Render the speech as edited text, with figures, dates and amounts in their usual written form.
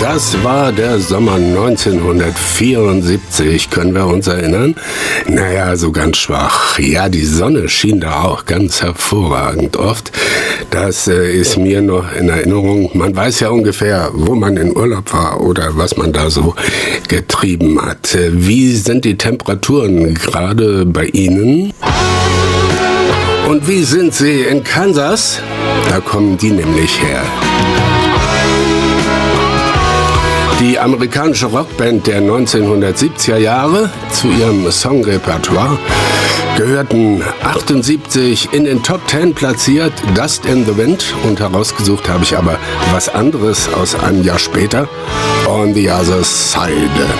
Das war der Sommer 1974, können wir uns erinnern? Naja, so ganz schwach. Ja, die Sonne schien da auch ganz hervorragend oft. Das ist mir noch in Erinnerung. Man weiß ja ungefähr, wo man in Urlaub war oder was man da so getrieben hat. Wie sind die Temperaturen gerade bei Ihnen? Und wie sind sie in Kansas? Da kommen die nämlich her. Die amerikanische Rockband der 1970er Jahre, zu ihrem Songrepertoire gehörten 78 in den Top 10 platziert, Dust in the Wind, und herausgesucht habe ich aber was anderes aus einem Jahr später, On the Other Side.